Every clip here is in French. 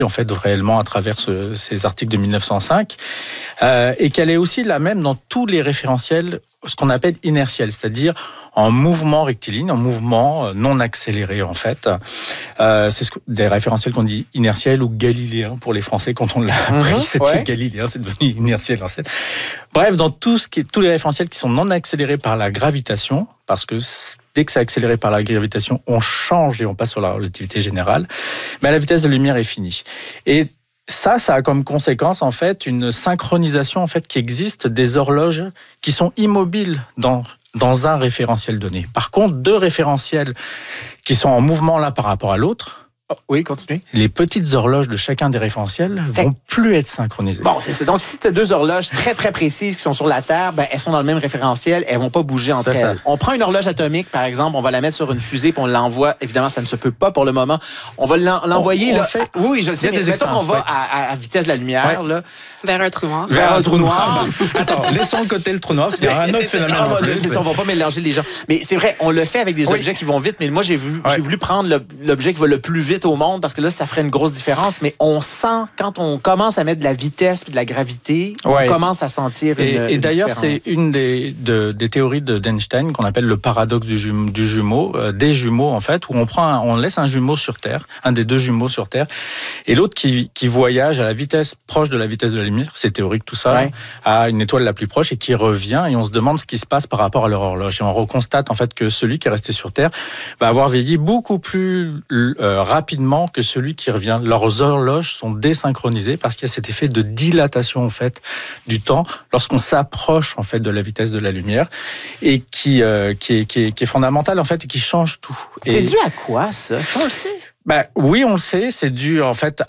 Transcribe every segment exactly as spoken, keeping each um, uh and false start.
en fait réellement à travers ce, ces articles de mille neuf cent cinq, euh, et qu'elle est aussi la même dans tous les référentiels, ce qu'on appelle inertiels, c'est-à-dire en mouvement rectiligne, en mouvement non accéléré en fait. Euh, c'est ce que, des référentiels qu'on dit inertiels ou galiléens pour les Français quand on l'a appris, mmh, c'était ouais. galiléen, c'est devenu inertiel en fait. Bref, dans tout ce qui est, tous les référentiels qui sont non accélérés par la gravitation, parce que dès que c'est accéléré par la gravitation, on change et on passe sur la relativité générale, mais la vitesse de la lumière est finie. Et ça, ça a comme conséquence en fait une synchronisation en fait qui existe des horloges qui sont immobiles dans dans un référentiel donné. Par contre, deux référentiels qui sont en mouvement l'un par rapport à l'autre, oh, oui, continuez. Les petites horloges de chacun des référentiels vont plus être synchronisées. Bon, c'est, c'est donc si tu as deux horloges très très précises qui sont sur la Terre, ben elles sont dans le même référentiel, elles vont pas bouger entre c'est elles. Ça. On prend une horloge atomique par exemple, on va la mettre sur une fusée puis on l'envoie. Évidemment, ça ne se peut pas pour le moment. On va l'en, l'envoyer on, on là. Fait, oui, je le sais. Mais mettons qu'on va ouais. à, à vitesse de la lumière ouais. là. Vers un trou noir. Vers un trou noir. Attends, laissons de côté le trou noir, parce qu'il y a un autre phénomène. Ah, c'est ça, on va pas mélanger les gens. Mais c'est vrai, on le fait avec des oui. objets qui vont vite. Mais moi, j'ai, vu, ouais. j'ai voulu prendre le, l'objet qui va le plus vite au monde parce que là, ça ferait une grosse différence. Mais on sent, quand on commence à mettre de la vitesse et de la gravité, ouais. on commence à sentir une, et, et une d'ailleurs, différence. c'est une des, de, des théories de, d'Einstein qu'on appelle le paradoxe du, jume, du jumeau, euh, des jumeaux en fait, où on, prend un, on laisse un jumeau sur Terre, un des deux jumeaux sur Terre, et l'autre qui, qui voyage à la vitesse proche de la vitesse de la lumière, c'est théorique tout ça, ouais. à une étoile la plus proche et qui revient et on se demande ce qui se passe par rapport à leur horloge. Et on reconstate en fait que celui qui est resté sur Terre va avoir vieilli beaucoup plus euh, rapidement que celui qui revient. Leurs horloges sont désynchronisées parce qu'il y a cet effet de dilatation en fait du temps lorsqu'on s'approche en fait de la vitesse de la lumière et qui euh, qui est, qui est qui est fondamental en fait et qui change tout. C'est et... dû à quoi ça? Est-ce qu'on le sait? Ben, oui, on le sait, c'est dû en fait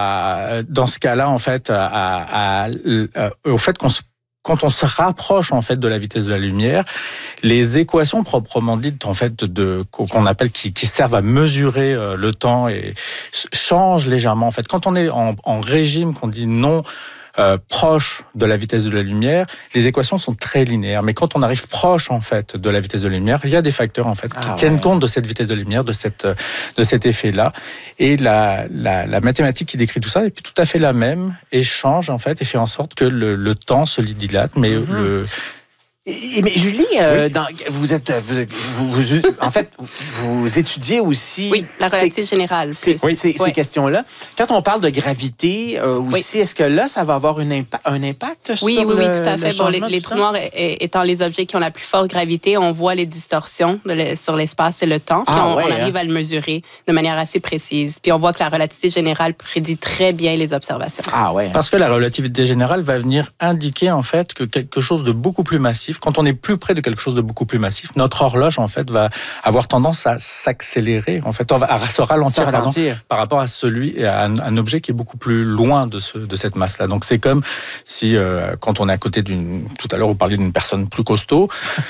à, dans ce cas-là en fait, à, à, à, à, au fait qu'on se quand on se rapproche en fait de la vitesse de la lumière, les équations proprement dites en fait de qu'on appelle qui, qui servent à mesurer le temps et changent légèrement en fait. Quand on est en, en régime qu'on dit non Euh, proche de la vitesse de la lumière, les équations sont très linéaires. Mais quand on arrive proche en fait de la vitesse de la lumière, il y a des facteurs en fait qui ah, tiennent ouais. compte de cette vitesse de la lumière, de cette de cet effet-là. Et la, la la mathématique qui décrit tout ça est tout à fait la même et change en fait et fait en sorte que le, le temps se dilate, mais mm-hmm. le Et, mais Julie, euh, oui. dans, vous êtes, vous, vous, vous, en fait, vous étudiez aussi. Oui, la relativité générale. Ces, oui. ces, ces oui. questions-là. Quand on parle de gravité euh, aussi, oui. est-ce que là, ça va avoir une impa- un impact oui, sur oui, le oui, tout à fait. Bon, les, les trous noirs étant les objets qui ont la plus forte gravité, on voit les distorsions de le, sur l'espace et le temps. Puis ah, on, ouais, on arrive hein. à le mesurer de manière assez précise. Puis on voit que la relativité générale prédit très bien les observations. Ah ouais. Parce que la relativité générale va venir indiquer en fait que quelque chose de beaucoup plus massif. Quand on est plus près de quelque chose de beaucoup plus massif, notre horloge en fait va avoir tendance à s'accélérer, en fait, à se ralentir, ralentir. Pardon, par rapport à celui, à un, un objet qui est beaucoup plus loin de ce, de cette masse-là. Donc c'est comme si euh, quand on est à côté d'une, tout à l'heure vous parliez d'une personne plus costaud.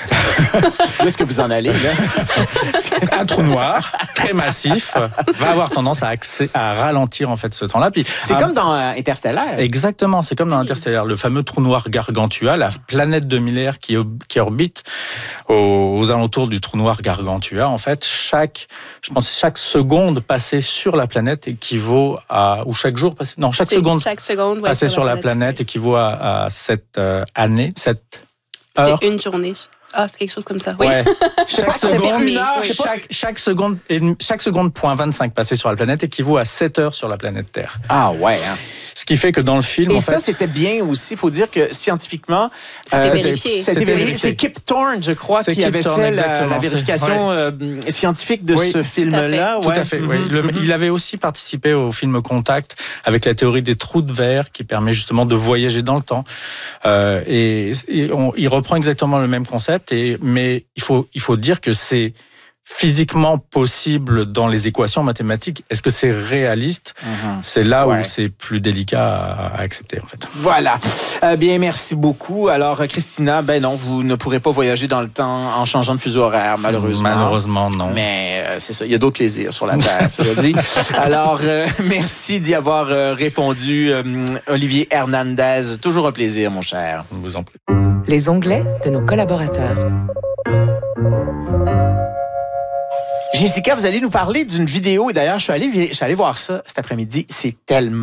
Où est-ce que vous en allez là? Un trou noir très massif va avoir tendance à, accé- à ralentir en fait ce temps-là. Puis c'est un, comme dans euh, Interstellar. Exactement, c'est comme dans Interstellar, le fameux trou noir Gargantua, la planète de Miller qui qui orbite aux, aux alentours du trou noir Gargantua. En fait, chaque, je pense, chaque seconde passée sur la planète équivaut à, ou chaque jour passé, non, chaque c'est seconde, chaque seconde ouais, passée sur, sur la planète, planète équivaut à, à cette euh, année, cette heure. C'est une journée. Ah, c'est quelque chose comme ça. Oui. Ouais. Chaque seconde, une heure, oui. chaque, chaque seconde, chaque seconde point vingt-cinq passé sur la planète équivaut à sept heures sur la planète Terre. Ah ouais. Hein. Ce qui fait que dans le film, et en ça fait, c'était bien aussi. Il faut dire que scientifiquement, c'était euh, vérifié. C'était, c'était vérifié. C'est Kip Thorne, je crois, c'est qui Kip avait Thorne, fait la, la vérification ouais. euh, scientifique de oui, ce film-là. Tout à fait. Ouais. Tout à fait mm-hmm. oui. Le, il avait aussi participé au film Contact avec la théorie des trous de verre qui permet justement de voyager dans le temps. Euh, et et on, il reprend exactement le même concept. Et mais il faut il faut dire que c'est physiquement possible dans les équations mathématiques. Est-ce que c'est réaliste? Mm-hmm. C'est là ouais. où c'est plus délicat à, à accepter, en fait. Voilà. Euh, bien, merci beaucoup. Alors, Christina, ben non, vous ne pourrez pas voyager dans le temps en changeant de fuseau horaire, malheureusement. Malheureusement, non. Mais euh, c'est ça, il y a d'autres plaisirs sur la Terre, cela dit. Alors, euh, merci d'y avoir euh, répondu, euh, Olivier Hernandez. Toujours un plaisir, mon cher. Je vous en prie. Les onglets de nos collaborateurs. Jessica, vous allez nous parler d'une vidéo. Et d'ailleurs, je suis allé, je suis allé voir ça cet après-midi. C'est tellement